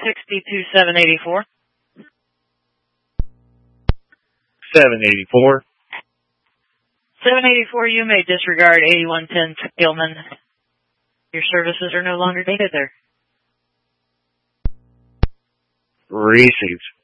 62784. 784. 784, you may disregard 8110 Gilman. Your services are no longer needed there. Received.